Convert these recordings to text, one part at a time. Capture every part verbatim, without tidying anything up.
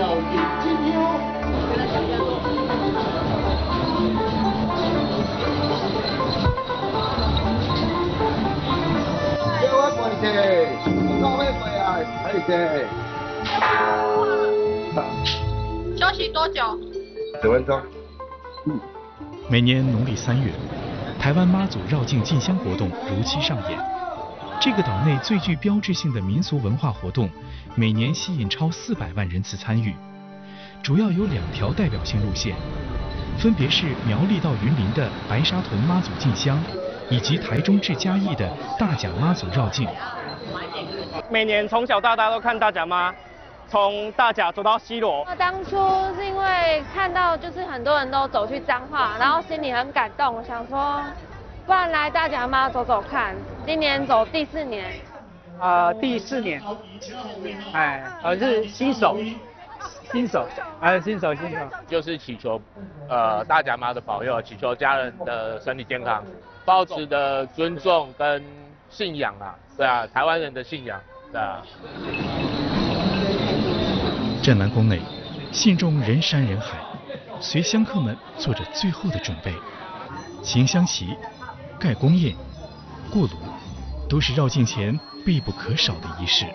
要眼睛哟。各位观众，各位朋友，谢谢。 休息多久？ 十分钟。嗯。 每年农历三月，台湾妈祖绕境进香活动如期上演。这个岛内最具标志性的民俗文化活动，每年吸引超四百万人次参与。主要有两条代表性路线，分别是苗栗到云林的白沙屯妈祖进香，以及台中至嘉义的大甲妈祖绕境。 每年从小到大都看大甲妈，从大甲走到西螺。 当初是因为看到就是很多人都走去彰化，然后心里很感动，想说不然来大甲妈走走看。今年走第四年。 呃，第四年。哎，呃是新手，新手，哎，新手新手。 就是祈求呃大甲妈的保佑，祈求家人的身体健康，抱持的尊重跟信仰啊，对啊，台湾人的信仰，对啊。 镇澜宫内，信众人山人海，随香客们做着最后的准备。擎香旗、盖公宴、过炉，都是绕境前必不可少的仪式。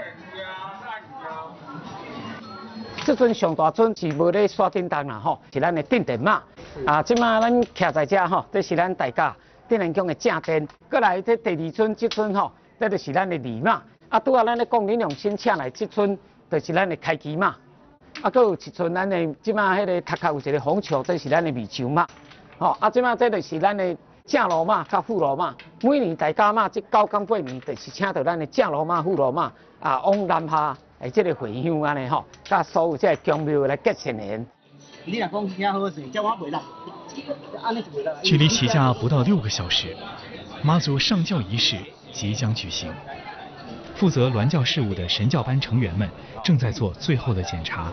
这尊上大尊是无咧刷叮当啦吼，是咱的镇殿妈。啊，即马咱徛在这吼，这是咱大家镇澜宫的正殿。过来这第二尊，这尊吼，这就是咱的二妈。啊，拄啊，咱咧讲恁用心请来这尊。就是咱的开基嘛，啊，佫有一尊咱的即马迄个头壳有一个红球，这是咱的米球嘛，吼、哦，啊，即马这就是咱的正罗嘛、甲副罗嘛。每年大家嘛，即九天八年，就是请到咱的正罗嘛、副罗嘛，啊，往南下诶，即个回乡安尼吼，甲所有即个宫庙来结成缘。 你若讲遐好势，叫我袂来，安尼就袂来。 距离起驾不到六个小时，妈祖上轿仪式即将举行。负责銮教事务的神教班成员们正在做最后的检查。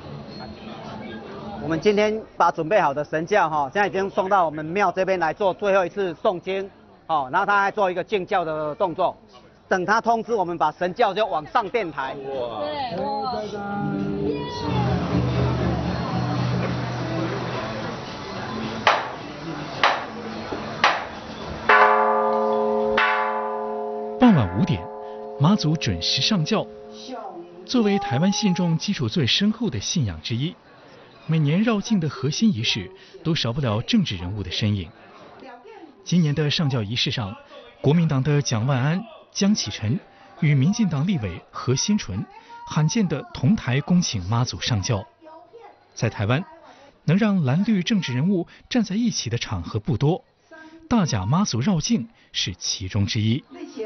我们今天把准备好的神教哈，现在已经送到我们庙这边来做最后一次诵经，哦，然后他还做一个敬教的动作，等他通知我们把神教就往上殿台。哇！对，哇！ 傍晚五点。妈祖准时上轿。作为台湾信众基础最深厚的信仰之一，每年绕境的核心仪式都少不了政治人物的身影。今年的上轿仪式上，国民党的蒋万安、江启臣与民进党立委何新纯罕见的同台恭请妈祖上轿。在台湾，能让蓝绿政治人物站在一起的场合不多，大甲妈祖绕境是其中之一。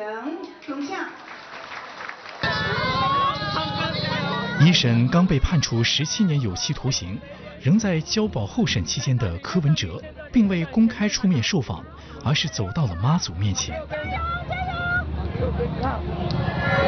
一审刚被判处十七年有期徒刑，仍在交保候审期间的柯文哲，并未公开出面受访，而是走到了妈祖面前。